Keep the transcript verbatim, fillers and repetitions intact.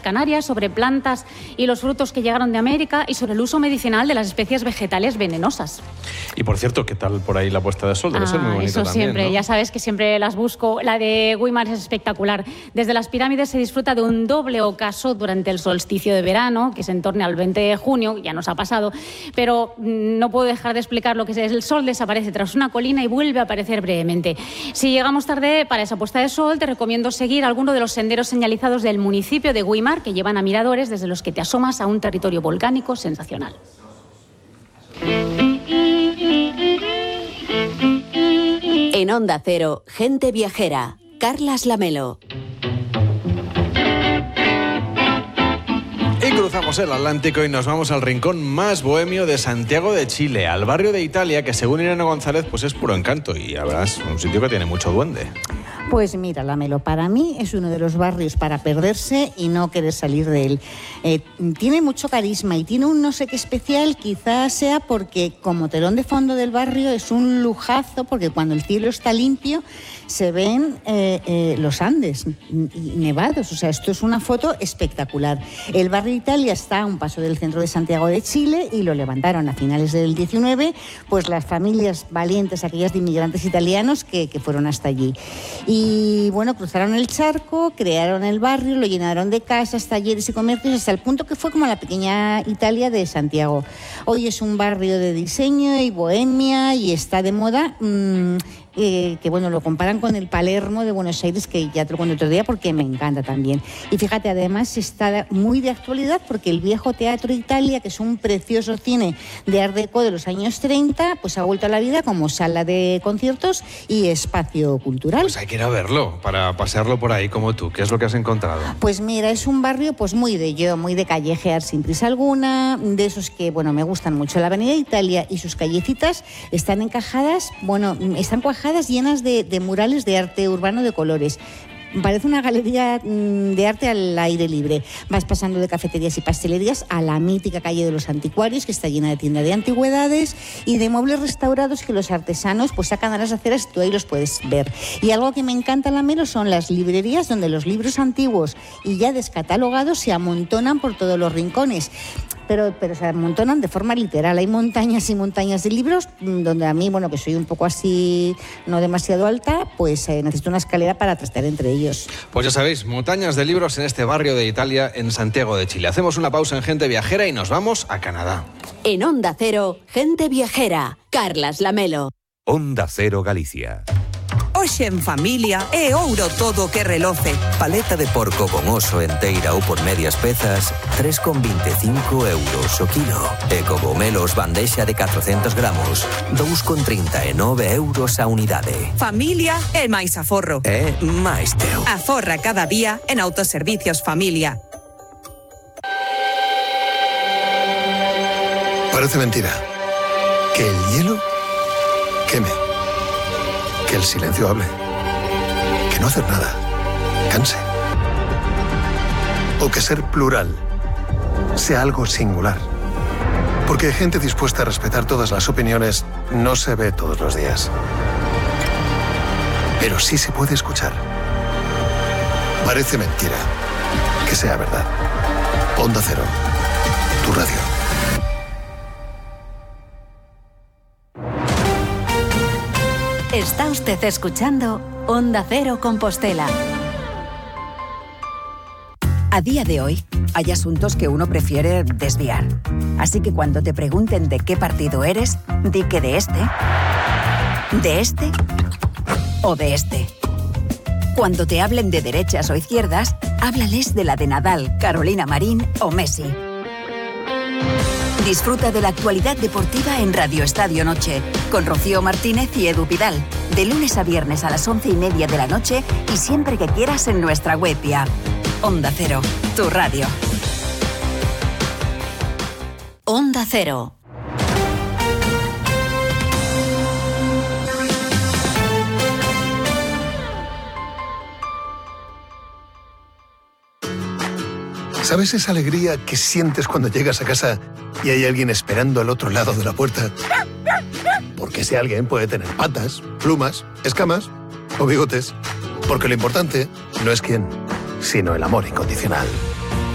Canarias, sobre plantas y los frutos que llegaron de América y sobre el uso medicinal de las especies vegetales venenosas. Y por cierto, ¿qué tal por ahí la puesta de sol? Debe ah, ser muy bonito eso también, siempre, ¿no? Ya sabes que siempre las busco. La de Güímar es espectacular. Desde las pirámides se disfruta de un doble ocaso durante el solsticio de verano, que es en torno al veinte de junio, ya nos ha pasado, pero no puedo dejar de explicar lo que es. El sol desaparece tras una colina y vuelve a aparecer brevemente. Si llegamos tarde para esa puesta de sol, te recomiendo seguir alguno de los senderos señalizados del municipio de Güímar, que llevan a miradores desde los que te asomas a un territorio volcánico sensacional. En Onda Cero, Gente Viajera, Carlas Lamelo. Y cruzamos el Atlántico y nos vamos al rincón más bohemio de Santiago de Chile, al barrio de Italia, que según Irene González pues es puro encanto y la verdad es un sitio que tiene mucho duende. Pues mira, Lamelo, para mí es uno de los barrios para perderse y no querer salir de él. Eh, tiene mucho carisma y tiene un no sé qué especial, quizás sea porque como telón de fondo del barrio es un lujazo, porque cuando el cielo está limpio se ven eh, eh, los Andes nevados, o sea, esto es una foto espectacular. El barrio de Italia está a un paso del centro de Santiago de Chile y lo levantaron a finales del diecinueve, pues las familias valientes, aquellas de inmigrantes italianos que, que fueron hasta allí. Y bueno, cruzaron el charco, crearon el barrio, lo llenaron de casas, talleres y comercios hasta el punto que fue como la pequeña Italia de Santiago. Hoy es un barrio de diseño y bohemia y está de moda. Mmm, Eh, que bueno, lo comparan con el Palermo de Buenos Aires, que ya te lo cuento otro día porque me encanta también. Y fíjate, además está muy de actualidad porque el viejo Teatro Italia, que es un precioso cine de Art Deco de los años treinta, pues ha vuelto a la vida como sala de conciertos y espacio cultural. Pues hay que ir a verlo, para pasearlo por ahí como tú. ¿Qué es lo que has encontrado? Pues mira, es un barrio pues muy de yo, muy de callejear sin prisa alguna, de esos que, bueno, me gustan mucho. La Avenida Italia y sus callecitas están encajadas, bueno, están cuajadas llenas de, de murales de arte urbano de colores. Parece una galería de arte al aire libre. Vas pasando de cafeterías y pastelerías a la mítica calle de los anticuarios, que está llena de tiendas de antigüedades y de muebles restaurados que los artesanos pues sacan a las aceras y tú ahí los puedes ver. Y algo que me encanta, Lamelo, son las librerías donde los libros antiguos y ya descatalogados se amontonan por todos los rincones. Pero, pero se amontonan de forma literal. Hay montañas y montañas de libros donde a mí, bueno, que soy un poco así, no demasiado alta, pues eh, necesito una escalera para trastear entre ellos. Pues ya sabéis, montañas de libros en este barrio de Italia, en Santiago de Chile. Hacemos una pausa en Gente Viajera y nos vamos a Canadá. En Onda Cero, Gente Viajera, Carlas Lamelo. Onda Cero Galicia. Hoxe en familia é ouro todo que reloce. Paleta de porco con oso enteira ou por medias pezas, tres con veinticinco euros o kilo. E cogomelos bandexa de catrocentos gramos, dos con trinta e nove euros a unidade. Familia é máis aforro. É máis teu. Aforra cada día en Autoservicios Familia. Parece mentira que el hielo queme, que el silencio hable, que no hacer nada canse, o que ser plural sea algo singular. Porque gente dispuesta a respetar todas las opiniones no se ve todos los días. Pero sí se puede escuchar. Parece mentira que sea verdad. Onda Cero, tu radio. Está usted escuchando Onda Cero Compostela. A día de hoy, hay asuntos que uno prefiere desviar. Así que cuando te pregunten de qué partido eres, di que de este, de este o de este. Cuando te hablen de derechas o izquierdas, háblales de la de Nadal, Carolina Marín o Messi. Disfruta de la actualidad deportiva en Radio Estadio Noche, con Rocío Martínez y Edu Pidal, de lunes a viernes a las once y media de la noche y siempre que quieras en nuestra web y app. Onda Cero, tu radio. Onda Cero. ¿Sabes esa alegría que sientes cuando llegas a casa y hay alguien esperando al otro lado de la puerta? Porque ese alguien puede tener patas, plumas, escamas o bigotes. Porque lo importante no es quién, sino el amor incondicional.